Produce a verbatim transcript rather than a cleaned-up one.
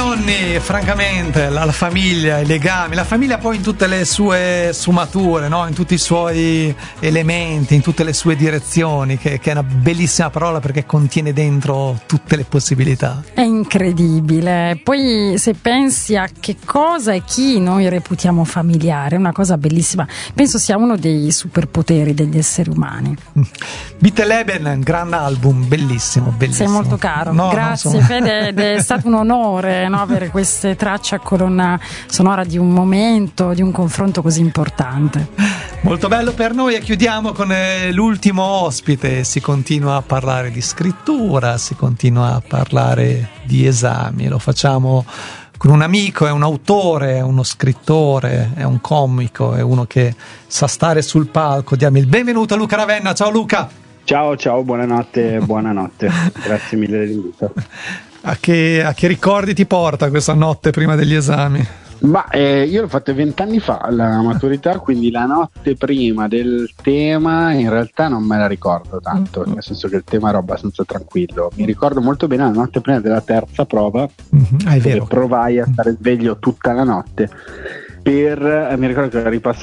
nonni, francamente, la, la famiglia, i legami, la famiglia poi in tutte le sue sfumature, no? In tutti i suoi elementi, in tutte le sue direzioni, che, che è una bellissima parola perché contiene dentro tutte le possibilità. È incredibile. Poi se pensi a che cosa e chi noi reputiamo familiare, è una cosa bellissima. Penso sia uno dei superpoteri degli esseri umani. Bitte Leben, un gran album, bellissimo, bellissimo. Sei molto caro, no, grazie no, Fede, ed è stato un onore, no, avere queste tracce a colonna sonora di un momento, di un confronto così importante. Molto bello per noi, e chiudiamo con eh, l'ultimo ospite. Si continua a parlare di scrittura, si continua a parlare di esami, lo facciamo con un amico, è un autore, è uno scrittore, è un comico, è uno che sa stare sul palco. Diamo il benvenuto a Luca Ravenna. Ciao Luca. Ciao, ciao, buonanotte, buonanotte. Grazie mille dell'invito. A che, a che ricordi ti porta questa notte prima degli esami? Ma eh, io l'ho fatta vent'anni fa la maturità, quindi la notte prima del tema in realtà non me la ricordo tanto, nel senso che il tema era abbastanza tranquillo. Mi ricordo molto bene la notte prima della terza prova, mm-hmm. ah, è vero. provai a stare sveglio tutta la notte per, eh, mi ricordo che ho ripassato